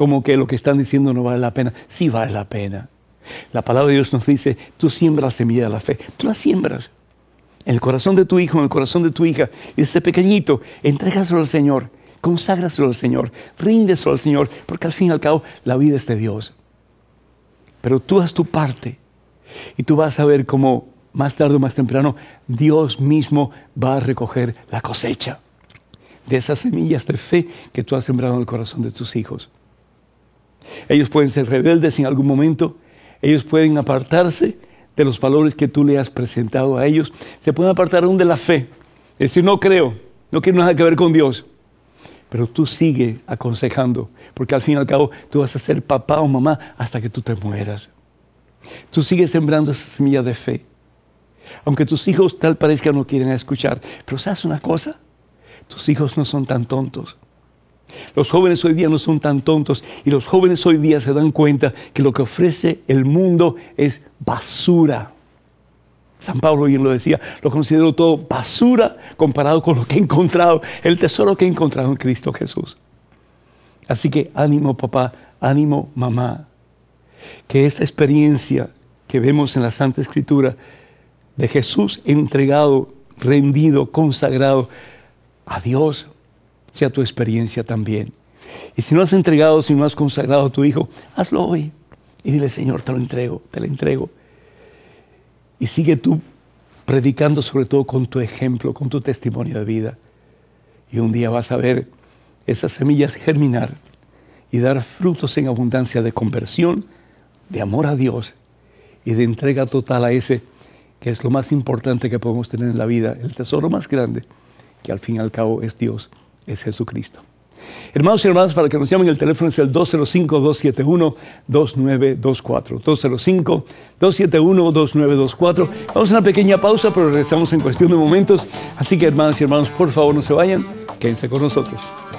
como que lo que están diciendo no vale la pena. Sí vale la pena. La palabra de Dios nos dice, tú siembras la semilla de la fe. Tú la siembras en el corazón de tu hijo, en el corazón de tu hija. Y ese pequeñito, entrégaselo al Señor, conságraselo al Señor, ríndeselo al Señor, porque al fin y al cabo la vida es de Dios. Pero tú haz tu parte y tú vas a ver cómo más tarde o más temprano Dios mismo va a recoger la cosecha de esas semillas de fe que tú has sembrado en el corazón de tus hijos. Ellos pueden ser rebeldes en algún momento, ellos pueden apartarse de los valores que tú le has presentado a ellos, se pueden apartar aún de la fe, es decir, no creo, no quiero nada que ver con Dios, pero tú sigue aconsejando, porque al fin y al cabo tú vas a ser papá o mamá hasta que tú te mueras. Tú sigues sembrando esa semilla de fe, aunque tus hijos tal parezca no quieren escuchar, pero ¿sabes una cosa? Tus hijos no son tan tontos. Los jóvenes hoy día no son tan tontos y los jóvenes hoy día se dan cuenta que lo que ofrece el mundo es basura. San Pablo bien lo decía, lo considero todo basura comparado con lo que he encontrado, el tesoro que he encontrado en Cristo Jesús. Así que ánimo papá, ánimo mamá, que esta experiencia que vemos en la Santa Escritura de Jesús entregado, rendido, consagrado a Dios, sea tu experiencia también. Y si no has entregado, si no has consagrado a tu hijo, hazlo hoy. Y dile, Señor, te lo entrego. Y sigue tú predicando sobre todo con tu ejemplo, con tu testimonio de vida. Y un día vas a ver esas semillas germinar y dar frutos en abundancia de conversión, de amor a Dios y de entrega total a ese que es lo más importante que podemos tener en la vida, el tesoro más grande, que al fin y al cabo es Dios. Es Jesucristo. Hermanos y hermanas, para que nos llamen, el teléfono es el 205-271-2924. 205-271-2924. Vamos a una pequeña pausa, pero regresamos en cuestión de momentos. Así que, hermanos y hermanos, por favor, no se vayan. Quédense con nosotros.